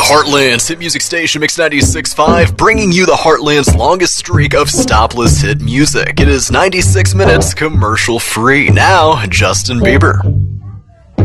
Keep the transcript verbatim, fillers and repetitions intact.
Heartland's hit music station, Mix ninety-six point five, bringing you the Heartland's longest streak of stopless hit music. It is ninety-six minutes commercial free. Now, Justin Bieber.